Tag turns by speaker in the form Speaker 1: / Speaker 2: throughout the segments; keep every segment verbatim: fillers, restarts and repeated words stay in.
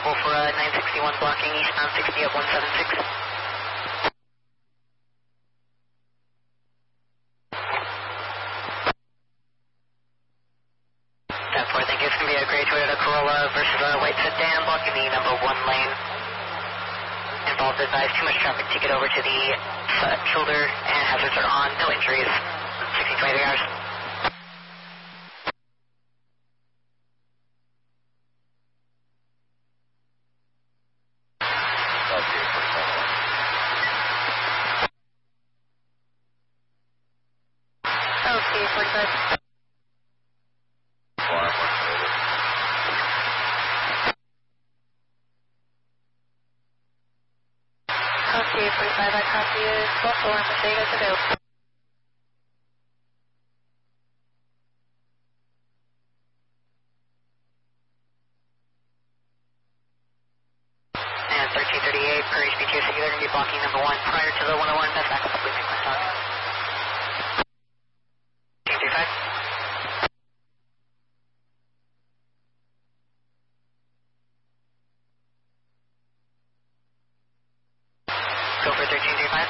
Speaker 1: available for uh, nine sixty-one blocking eastbound sixty at one seven six. ten four, thank you. It's going to be a gray Toyota Corolla versus a white sedan blocking the number one lane. Involved advise too much traffic to get over to the uh, shoulder and hazards are on. No injuries. sixteen twenty-three hours. Okay, forty-five. Okay, forty-five, I copy you. twelve four, I'm saying it's available. And thirteen thirty-eight per H B two, so you're going to be blocking number one prior to the one oh one. That's back up, please make my stop. thirteen thirty-five. Go for thirteen thirty-five.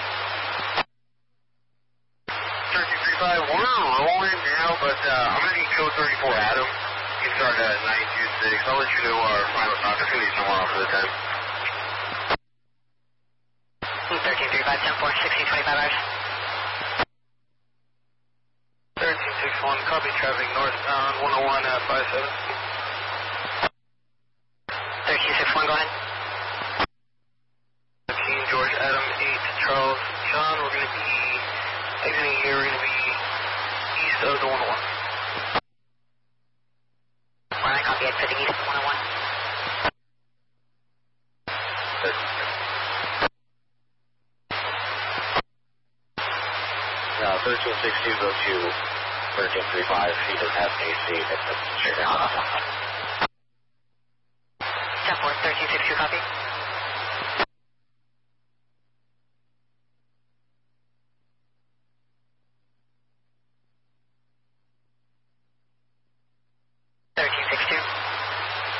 Speaker 2: thirteen thirty-five, we're rolling now, but uh, I'm going to need code thirty-four Adam. You can start at nine two six. I'll let you know our final stop. It's going to be somewhere off of the ten.
Speaker 1: thirteen thirty-five, ten four, sixteen twenty-five hours.
Speaker 2: thirteen sixty-one, copy traffic northbound one oh one at five seven.
Speaker 1: thirteen sixty-one, go ahead.
Speaker 2: fifteen George Adam eight Charles John, we're going to be exiting here, we're going to be east of the one oh one.
Speaker 1: When I copy exiting east of one oh one.
Speaker 2: Uh, thirteen sixty, go to thirteen thirty-five, he doesn't have an A C, that's straight down.
Speaker 1: ten four, thirteen sixty-two, copy.